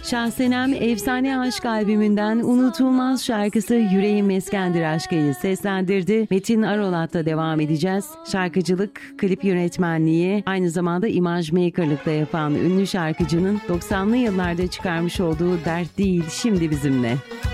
Şahsenem Efsane Aşk albümünden unutulmaz şarkısı Yüreğim Eskendir Aşkı'yı seslendirdi. Metin Arolat'ta devam edeceğiz. Şarkıcılık, klip yönetmenliği, aynı zamanda imaj makerlıkta yapan ünlü şarkıcının 90'lı yıllarda çıkarmış olduğu Dert Değil Şimdi bizimle.